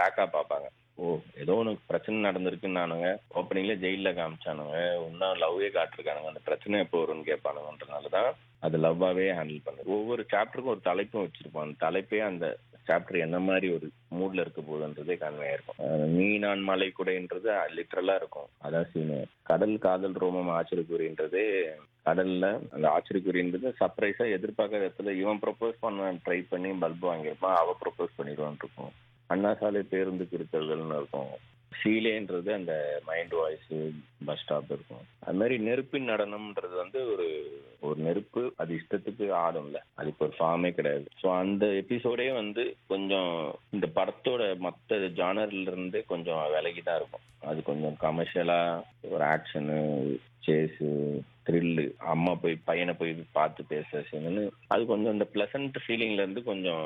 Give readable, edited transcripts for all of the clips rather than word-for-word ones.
ட்ராக்கா பார்ப்பாங்க. ஓ! ஏதோ ஒண்ணு பிரச்சனை நடந்திருக்குன்னானுங்க. ஓப்பனிங்ல ஜெயில்ல காமிச்சானுங்க. இன்னும் லவ்வே காட்டிருக்கானுங்க. அந்த பிரச்சனை எப்போ வரும்னு கேட்பானுங்கன்றனால தான் அது லவ்வாவே ஹேண்டில் பண்ணுது. ஒவ்வொரு சாப்டருக்கும் ஒரு தலைப்பும் வச்சிருப்போம். அந்த தலைப்பே அந்த சாப்டர் என்ன மாரி ஒரு மூட்ல இருக்க போகுதுன்றதே கன்வே ஆயிருக்கும். "நீ நான் மலை குடைன்றது" லிட்டரலா இருக்கும். அதான் சீனு. கடல் காதல் ரோமம் ஆச்சரியக்குறின்றது கடல்ல அந்த ஆச்சரியக்குறின்றது சர்ப்ரைஸா எதிர்பார்க்காத இடத்துல இவன் ப்ரொபோஸ் பண்ண ட்ரை பண்ணி பல்ப் வாங்கியிருப்பான். அவ ப்ரொபோஸ் பண்ணிருவான்னு இருக்கும். அண்ணா சாலை பேருந்து திருத்தல்கள்னு இருக்கும். ஷீலேன்றது அந்த மைண்ட் வாய்ஸ் பஸ் ஸ்டாப் இருக்கும். அது மாதிரி நெருப்பின் நடனம்ன்றது வந்து ஒரு ஒரு நெருப்பு அது இஷ்டத்துக்கு ஆடும்ல. அதுக்கு ஒரு ஃபார்மே கிடையாது. ஸோ அந்த எபிசோடே வந்து கொஞ்சம் இந்த படத்தோட மற்ற ஜானர்ல இருந்து கொஞ்சம் விலகி தான் இருக்கும். அது கொஞ்சம் கமர்ஷியலா ஒரு ஆக்ஷனு, சேஸு, த்ரில்லு, அம்மா போய் பையனை போய் பார்த்து பேசுற சீனு அது கொஞ்சம் இந்த பிளசன்ட் ஃபீலிங்ல இருந்து கொஞ்சம்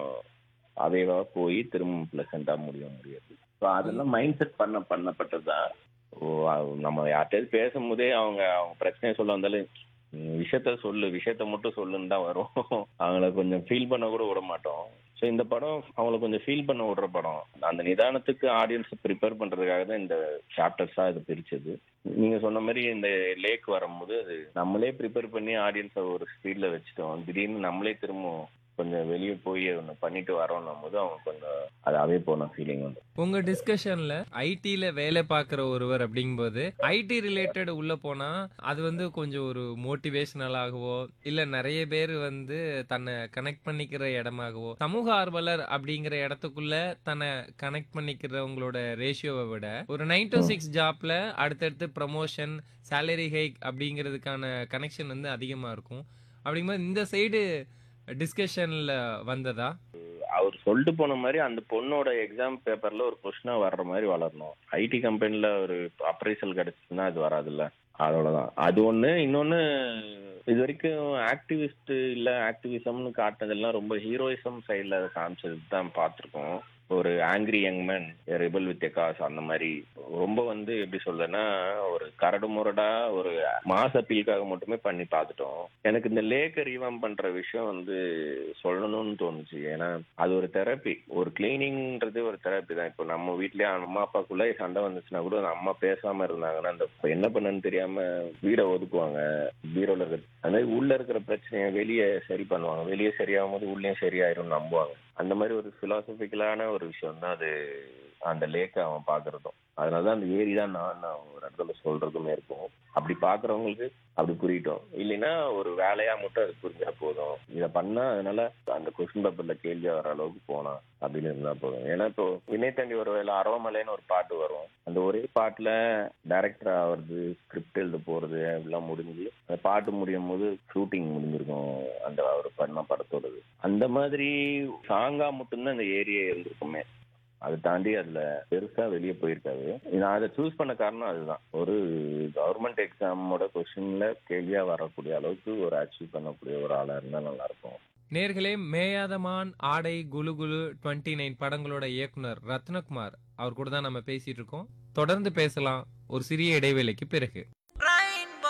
அவேவா போய் திரும்ப பிளசண்டா முடியாது. ஸோ அதெல்லாம் மைண்ட் செட் பண்ணப்பட்டதுதான். ஓ நம்ம யார்கிட்டயாவது பேசும்போதே அவங்க அவங்க பிரச்சனையை சொல்ல வந்தாலும் விஷயத்த சொல்லு, விஷயத்த மட்டும் சொல்லுன்னு தான் வரும். அவங்கள கொஞ்சம் ஃபீல் பண்ண கூட விட மாட்டோம். ஸோ இந்த படம் அவங்கள கொஞ்சம் ஃபீல் பண்ண விடுற படம். அந்த நிதானத்துக்கு ஆடியன்ஸ் ப்ரிப்பேர் பண்றதுக்காக தான் இந்த சாப்டர்ஸா இது பிரிச்சது. நீங்க சொன்ன மாதிரி இந்த லேக் வரும்போது அது நம்மளே ப்ரிப்பேர் பண்ணி ஆடியன்ஸை ஒரு ஸ்பீட்ல வச்சுட்டோம். திடீர்னு நம்மளே திரும்ப கொஞ்சம் வெளியே போய் ஒன்று பண்ணிட்டு வரோன்னும் போது அவங்க கொஞ்சம் அதாவே போன ஃபீலிங் வந்து. உங்க டிஸ்கஷன்ல ஐடில வேலை பார்க்குற ஒருவர் அப்படிங்கும்போது, ஐடி ரிலேட்டட் உள்ள போனா, அது வந்து கொஞ்சம் ஒரு மோட்டிவேஷனலாகவோ, இல்ல நெறைய பேர் வந்து தன்னை கனெக்ட் பண்ணிக்கிற இடமாகவோ, சமூக ஆர்வலர் அப்படிங்கிற இடத்துக்குள்ள தன்னை கனெக்ட் பண்ணிக்கிறவங்களோட ரேஷியோவை விட, ஒரு 9 to 6 ஜாப்ல அடுத்தடுத்து ப்ரமோஷன், சேலரி ஹைக் அப்படிங்கிறதுக்கான கனெக்ஷன் வந்து அதிகமா இருக்கும். அப்படிங்கும்போது இந்த சைடு டிஸ்கஷன்ல வந்ததா? அவர் சொல்லிட்டு போன மாதிரி அந்த பொண்ணோட எக்ஸாம் பேப்பர்ல ஒரு கொஸ்டினா வர்ற மாதிரி வளரணும். ஐடி கம்பெனில ஒரு அப்ரைசல் கிடைச்சுன்னா அது வராதுல்ல. அவ்வளவுதான். அது ஒண்ணு. இன்னொன்னு இது வரைக்கும் ஆக்டிவிஸ்ட் இல்ல ஆக்டிவிசம்னு காட்டினதெல்லாம் ரொம்ப ஹீரோயிசம் சைட்ல காமிச்சது தான் பார்த்திருக்கோம். ஒரு angry young man rebel with cos அந்த மாதிரி ரொம்ப வந்து எப்படி சொல்றேன்னா ஒரு கரடு முரடா ஒரு மாஸ் அப்பீலுக்காக மட்டுமே பண்ணி பார்த்துட்டோம். எனக்கு இந்த லேக்க ரீவாம் பண்ற விஷயம் வந்து சொல்லணும்னு தோணுச்சு. ஏன்னா அது ஒரு தெரப்பி. ஒரு கிளீனிங்ன்றது ஒரு தெரப்பி தான். இப்போ நம்ம வீட்லயே அம்மா அப்பாக்குள்ள சண்டை வந்துச்சுன்னா கூட அந்த அம்மா பேசாம இருந்தாங்கன்னா அந்த இப்ப என்ன பண்ணன்னு தெரியாம வீடை ஒதுக்குவாங்க. பீரோல இருக்கிற அந்த மாதிரி உள்ள இருக்கிற பிரச்சனையை வெளியே சரி பண்ணுவாங்க. வெளியே சரியாகும் போது உள்ளேயும் சரியாயிரும் நம்புவாங்க. அந்த மாதிரி ஒரு பிலாசபிக்கலான ஒரு விஷயம் தான் அது. அந்த லேக்கை அவன் பாக்குறதும் அதனாலதான் அந்த ஏரி தான் நான் ஒரு இடத்துல சொல்றதுமே இருக்கும். அப்படி பாக்குறவங்களுக்கு அப்படி புரியட்டும். இல்லைன்னா ஒரு வேலையா மட்டும் அது புரிஞ்சா போதும். இதை பண்ணா அதனால அந்த கொஸ்டின் பேப்பர்ல கேள்வியா வர அளவுக்கு போனா அப்படின்னு இருந்தா போதும். ஏன்னா இப்போ வினய் தாண்டி ஒரு வேலை அரவமலைன்னு ஒரு பாட்டு வரும். அந்த ஒரே பாட்டுல டைரக்டர் ஆகுறது, ஸ்கிரிப்ட் எழுத போறது எல்லாம் முடிஞ்சு அந்த பாட்டு முடியும் போது ஷூட்டிங் முடிஞ்சிருக்கும். அந்த அவர் பண்ண படத்தோடது அந்த மாதிரி சாங்கா மட்டும்தான் இந்த ஏரியா இருந்திருக்குமே. அதை தாண்டி அதுல பெருசா வெளியே போயிருக்காது. நான் அதை சூஸ் பண்ண காரணம் அதுதான். ஒரு கவர்மெண்ட் எக்ஸாமோட கொஸ்டின்ல கேள்வியா வரக்கூடிய அளவுக்கு ஒரு அச்சீவ் பண்ணக்கூடிய ஒரு ஆளா இருந்தா நல்லா இருக்கும். நேர்களே, மேயாதமான், ஆடை, குலு குலு 29 படங்களோட இயக்குனர் ரத்னகுமார் அவர் கூட தான் நம்ம பேசிட்டு இருக்கோம். தொடர்ந்து பேசலாம் ஒரு சிறிய இடைவேளைக்கு பிறகு.